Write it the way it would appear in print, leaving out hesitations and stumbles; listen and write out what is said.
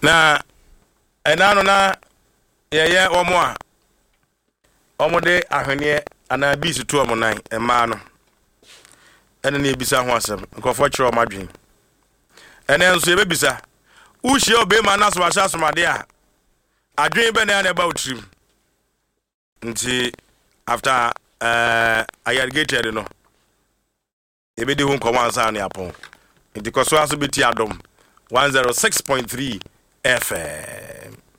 na ɛna na yɛyɛ ɔmo de ahweneɛ ana bi su to ɔmo nan ɛmaa no ɛna ne ebisa ho asɛm nkɔfo kyerɛ ɔmo adwen ɛna nso yɛbɛbisa wohyia obema na so ahyɛ asomade a adwen bɛ na ba utrim nti after ayargated no yɛbɛdi ho nkɔmɔ ansa ne apɔn nti kɔso aso bɛti adom 106.3 FM